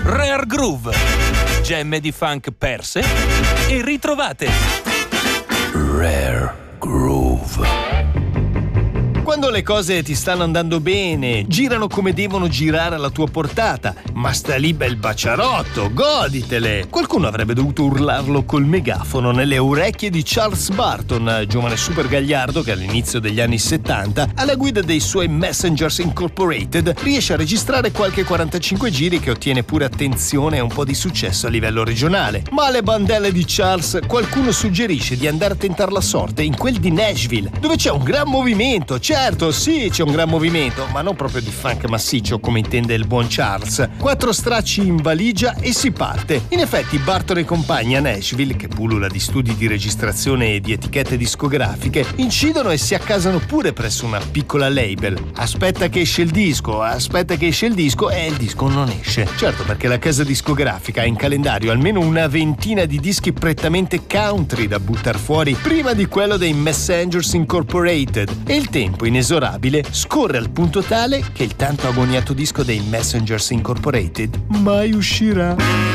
Rare Groove, gemme di funk perse e ritrovate. Rare Groove. Quando le cose ti stanno andando bene, girano come devono girare alla tua portata, ma sta lì bel baciarotto, goditele! Qualcuno avrebbe dovuto urlarlo col megafono nelle orecchie di Charles Barton, giovane super gagliardo che all'inizio degli anni 70, alla guida dei suoi Messengers Incorporated, riesce a registrare qualche 45 giri che ottiene pure attenzione e un po' di successo a livello regionale. Ma alle bandelle di Charles qualcuno suggerisce di andare a tentare la sorte in quel di Nashville, dove c'è un gran movimento. Certo, sì, c'è un gran movimento, ma non proprio di funk massiccio come intende il buon Charles. 4 stracci in valigia e si parte. In effetti Barton e compagni a Nashville, che pullula di studi di registrazione e di etichette discografiche, incidono e si accasano pure presso una piccola label. Aspetta che esce il disco e il disco non esce. Certo, perché la casa discografica ha in calendario almeno una ventina di dischi prettamente country da buttar fuori prima di quello dei Messengers Incorporated, e il tempo inesorabile scorre al punto tale che il tanto agognato disco dei Messengers Incorporated mai uscirà.